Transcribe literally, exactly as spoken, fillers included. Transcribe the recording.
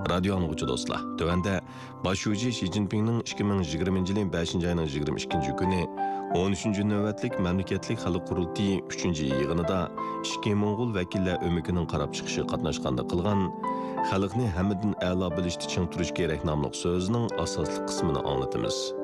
Radio anlıqçı dostlar, tövəndə başçı Xi Jinpingning ikki ming yigirmanchi yilning beshinchi ayning yigirma ikkinchi kuni o'n uchinchi navbatlik mamlakatlik xalq qurultiyi uchinchi yig'inida ikki Mo'ng'ul vakillar o'mikining qarab chiqishi qatnashganda qilgan xalqni hammadan a'lo bilishda ching turish kerak nomli so'zining asosli qismini anglatamiz.